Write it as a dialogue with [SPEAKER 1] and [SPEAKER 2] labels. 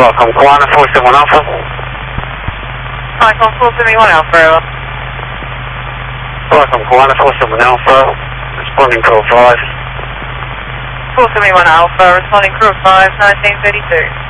[SPEAKER 1] Welcome, Kiwana 471 Alpha.
[SPEAKER 2] Michael 471 Alpha.
[SPEAKER 1] Welcome, Kiwana 471 Alpha. Responding call 5.
[SPEAKER 2] 471 Alpha, responding crew 5, 1932.